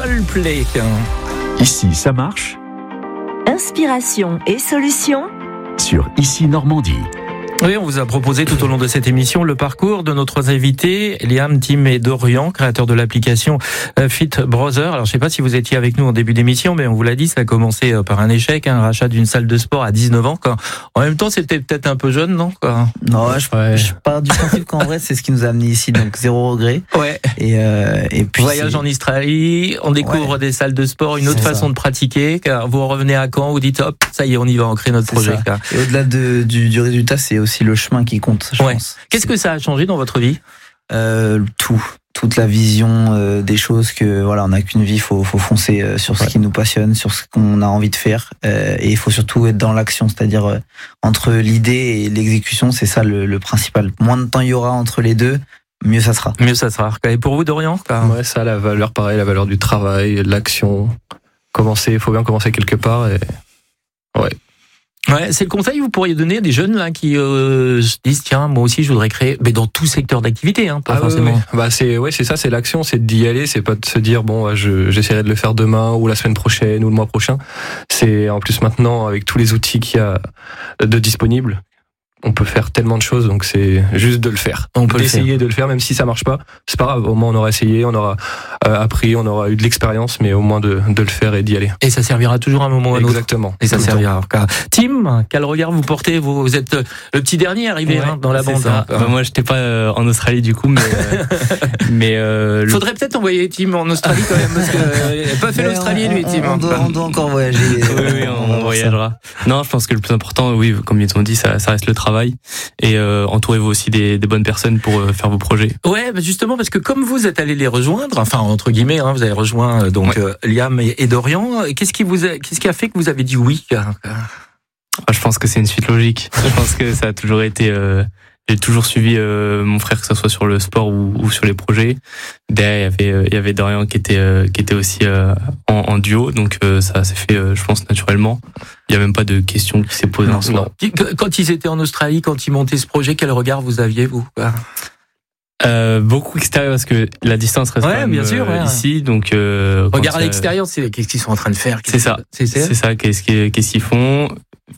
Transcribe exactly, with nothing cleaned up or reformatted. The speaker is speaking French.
Coldplay. Ici, ça marche Inspiration et solutions sur Ici Normandie. Oui, on vous a proposé tout au long de cette émission le parcours de nos trois invités, Liam, Tim et Dorian, créateurs de l'application Fit Brother. Alors, je ne sais pas si vous étiez avec nous en début d'émission, mais on vous l'a dit, ça a commencé par un échec, un rachat d'une salle de sport à dix-neuf ans. Quoi. En même temps, c'était peut-être un peu jeune, non quoi. Non, je, ouais. je pars du principe qu'en vrai, c'est ce qui nous a amené ici, donc zéro regret. Ouais. Et, euh, et puis voyage c'est... en Australie, on découvre ouais. des salles de sport, une autre c'est façon ça. de pratiquer. Vous revenez à Caen, vous dites hop, ça y est, on y va, on crée notre c'est projet. Et au-delà de, du, du résultat, c'est aussi le chemin qui compte, je ouais. pense. Qu'est-ce que ça a changé dans votre vie ? euh, Tout, toute la vision euh, des choses. Que voilà, on n'a qu'une vie, faut faut foncer euh, sur ce ouais. qui nous passionne, sur ce qu'on a envie de faire, euh, et il faut surtout être dans l'action, c'est-à-dire euh, entre l'idée et l'exécution, c'est ça le, le principal. Moins de temps il y aura entre les deux, mieux ça sera. Mieux ça sera. Et pour vous, Dorian ? Ouais, ça, la valeur, pareil, la valeur du travail, de l'action. Commencer, il faut bien commencer quelque part. Et ouais. Ouais, c'est le conseil que vous pourriez donner à des jeunes là qui euh, se disent tiens moi aussi je voudrais créer, mais dans tout secteur d'activité, hein, pas ah, forcément. Ouais, ouais. Bah c'est ouais c'est ça, c'est l'action, c'est d'y aller, c'est pas de se dire bon je j'essaierai de le faire demain ou la semaine prochaine ou le mois prochain. C'est en plus maintenant avec tous les outils qu'il y a de disponibles. On peut faire tellement de choses, donc c'est juste de le faire. On peut essayer le de le faire, même si ça marche pas. C'est pas grave, au moins on aura essayé, on aura euh, appris, on aura eu de l'expérience, mais au moins de, de le faire et d'y aller. Et ça servira toujours à un moment ou à un autre. Exactement. Et ça servira. Tim, quel regard vous portez ? Vous, vous êtes le petit dernier arrivé ouais, hein, dans la bande. Hein. Bah, moi, j'étais pas euh, en Australie du coup, mais euh, mais. Euh, Faudrait le... peut-être envoyer Tim en Australie quand même, parce que il n'a pas fait mais l'Australie on, lui, Tim. On, on, doit, on doit encore voyager. oui, oui, on, on voyagera. Non, je pense que le plus important, oui, comme ils ont dit, ça, ça reste le travail. Et euh, entourez-vous aussi des, des bonnes personnes pour euh, faire vos projets. Ouais, bah justement parce que comme vous êtes allé les rejoindre, enfin entre guillemets, hein, vous avez rejoint euh, donc ouais. euh, Liam et, et Dorian. Qu'est-ce qui vous a, qu'est-ce qui a fait que vous avez dit oui ? ah, Je pense que c'est une suite logique. Je pense que ça a toujours été. Euh, j'ai toujours suivi euh, mon frère, que ce soit sur le sport ou, ou sur les projets. Derrière, il y avait, il y avait Dorian qui était, euh, qui était aussi euh, en, en duo, donc euh, ça s'est fait, euh, je pense, naturellement. Il n'y a même pas de question qui s'est posée en soi. Quand ils étaient en Australie, quand ils montaient ce projet, quel regard vous aviez, vous ? Euh, beaucoup extérieur parce que la distance reste ouais, quand même bien sûr, ouais. ici, donc euh, regard à l'extérieur, c'est qu'est-ce qu'ils sont en train de faire ? C'est ça, c'est, c'est ça. Qu'est-ce qu'ils, qu'est-ce qu'ils font ?